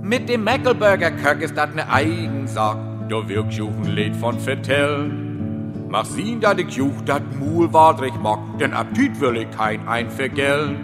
Mit dem Meckelburger Köck ist dat ne Eigensack. Da wirkst auch ein Lied von vertellen. Mach sehen, dat ich juch dat Mul wadrig mag, denn Appetit will ich kein ein vergällen.